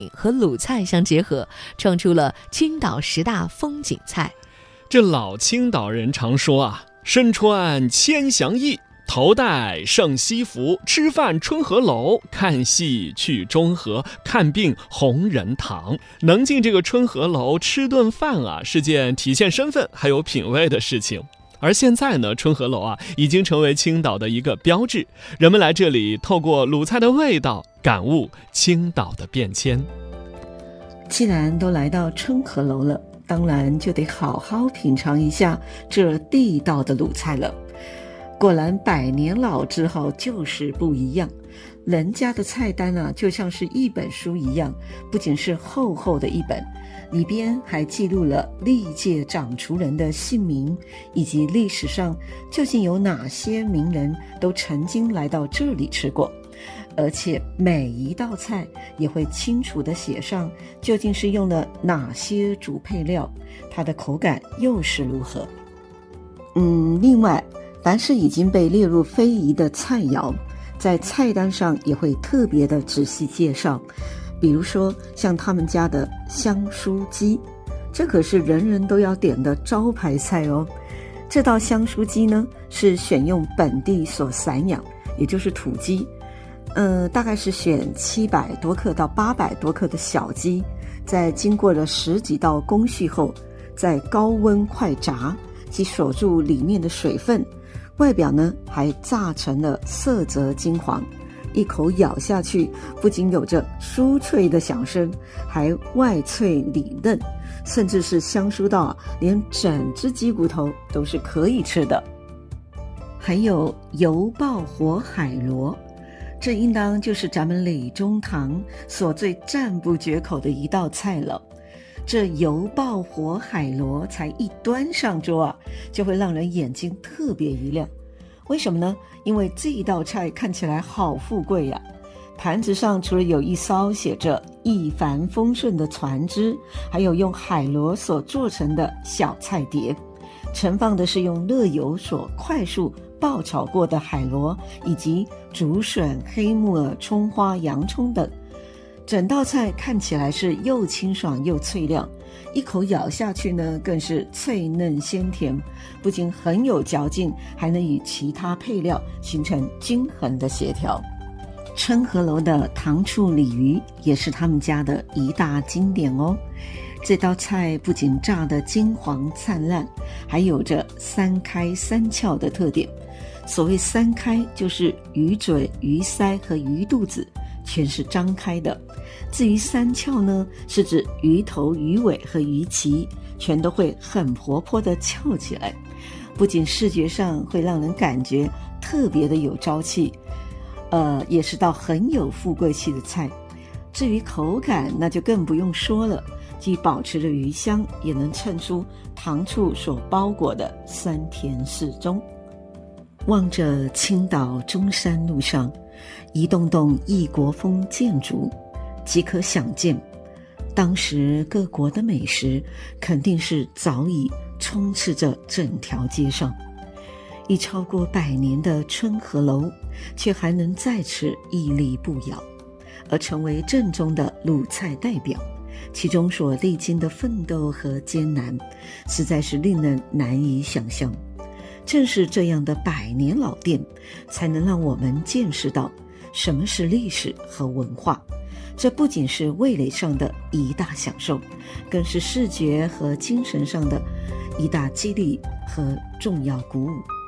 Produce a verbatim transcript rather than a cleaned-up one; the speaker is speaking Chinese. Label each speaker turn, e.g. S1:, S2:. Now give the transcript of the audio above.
S1: 和鲁菜相结合，创出了青岛十大风景菜。
S2: 这老青岛人常说啊，身穿千祥衣，头戴圣西服，吃饭春和楼，看戏去中和，看病红仁堂。能进这个春和楼吃顿饭啊，是件体现身份还有品味的事情。而现在呢，春和楼啊已经成为青岛的一个标志，人们来这里透过鲁菜的味道感悟青岛的变迁。
S3: 既然都来到春和楼了，当然就得好好品尝一下这地道的鲁菜了。果然百年老字号就是不一样，人家的菜单啊就像是一本书一样，不仅是厚厚的一本，里边还记录了历届掌厨人的姓名，以及历史上究竟有哪些名人都曾经来到这里吃过。而且每一道菜也会清楚地写上究竟是用了哪些主配料，它的口感又是如何。嗯，另外凡是已经被列入非遗的菜肴，在菜单上也会特别的仔细介绍。比如说像他们家的香酥鸡，这可是人人都要点的招牌菜哦。这道香酥鸡呢，是选用本地所散养，也就是土鸡，呃，大概是选七百多克到八百多克的小鸡，在经过了十几道工序后，在高温快炸，即锁住里面的水分，外表呢还炸成了色泽金黄，一口咬下去，不仅有着酥脆的响声，还外脆里嫩，甚至是香酥到啊，连整只鸡骨头都是可以吃的。还有油爆活海螺，这应当就是咱们李中堂所最赞不绝口的一道菜了。这油爆活海螺才一端上桌啊，就会让人眼睛特别一亮。为什么呢？因为这一道菜看起来好富贵呀、啊！盘子上除了有一艘写着一帆风顺的船只，还有用海螺所做成的小菜碟，盛放的是用热油所快速爆炒过的海螺，以及竹笋、黑木耳、葱花、洋葱等。整道菜看起来是又清爽又脆亮，一口咬下去呢，更是脆嫩鲜甜，不仅很有嚼劲，还能与其他配料形成均衡的协调。春和楼的糖醋鲤鱼也是他们家的一大经典哦。这道菜不仅炸得金黄灿烂，还有着三开三翘的特点。所谓三开，就是鱼嘴、鱼鳃和鱼肚子全是张开的。至于三翘呢，是指鱼头、鱼尾和鱼鳍全都会很活泼的翘起来，不仅视觉上会让人感觉特别的有朝气，呃，也是道很有富贵气的菜。至于口感，那就更不用说了，既保持着鱼香，也能衬出糖醋所包裹的酸甜适中。望着青岛中山路上一栋栋异国风建筑，即可想见，当时各国的美食肯定是早已充斥着整条街上。已超过百年的春和楼，却还能在此屹立不摇，而成为正宗的鲁菜代表，其中所历经的奋斗和艰难，实在是令人难以想象。正是这样的百年老店，才能让我们见识到什么是历史和文化。这不仅是味蕾上的一大享受，更是视觉和精神上的一大激励和重要鼓舞。